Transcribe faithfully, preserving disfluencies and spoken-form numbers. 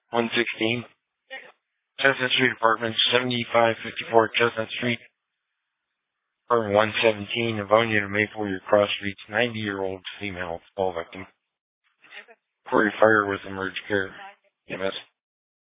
one sixteen. Chestnut Street Apartments, seventy-five fifty-four Chestnut Street. Apartment one seventeen, Avonia to Mayport Cross Streets, ninety-year-old female fall victim. Quarry fire with emerged care. E M S.